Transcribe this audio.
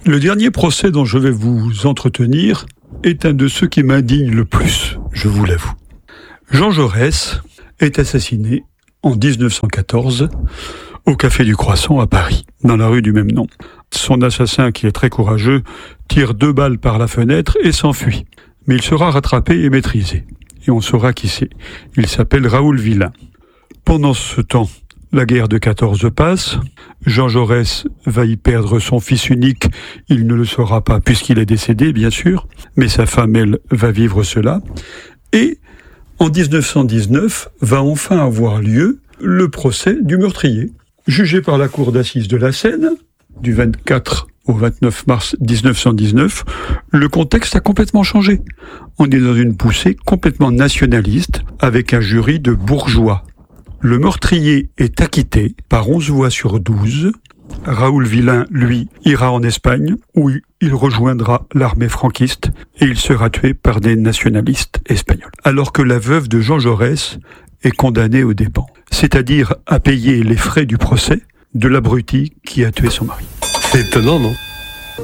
Le dernier procès dont je vais vous entretenir est un de ceux qui m'indigne le plus, je vous l'avoue. Jean Jaurès est assassiné en 1914 au Café du Croissant à Paris, dans la rue du même nom. Son assassin, qui est très courageux, tire 2 balles par la fenêtre et s'enfuit. Mais il sera rattrapé et maîtrisé. Et on saura qui c'est. Il s'appelle Raoul Villain. Pendant ce temps, la guerre de 14 passe. Jean Jaurès va y perdre son fils unique. Il ne le saura pas puisqu'il est décédé, bien sûr. Mais sa femme, elle, va vivre cela. Et en 1919, va enfin avoir lieu le procès du meurtrier. Jugé par la cour d'assises de la Seine, du 24 au 29 mars 1919, le contexte a complètement changé. On est dans une poussée complètement nationaliste, avec un jury de bourgeois. Le meurtrier est acquitté par 11 voix sur 12. Raoul Villain, lui, ira en Espagne, où il rejoindra l'armée franquiste, et il sera tué par des nationalistes espagnols. Alors que la veuve de Jean Jaurès est condamnée aux dépens, c'est-à-dire à payer les frais du procès de l'abruti qui a tué son mari. C'est étonnant, non ?